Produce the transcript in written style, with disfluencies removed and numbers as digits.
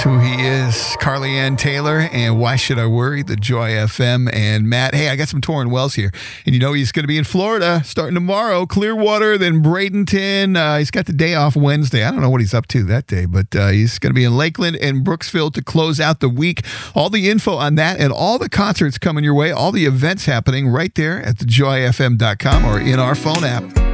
Who he is, Carly Ann Taylor, and Why Should I Worry, the Joy FM. And Matt, hey, I got some touring wells here. And you know he's going to be in Florida starting tomorrow, Clearwater, then Bradenton. He's got the day off Wednesday. I don't know what he's up to that day, but he's going to be in Lakeland and Brooksville to close out the week. All the info on that and all the concerts coming your way, all the events happening right there at thejoyfm.com or in our phone app.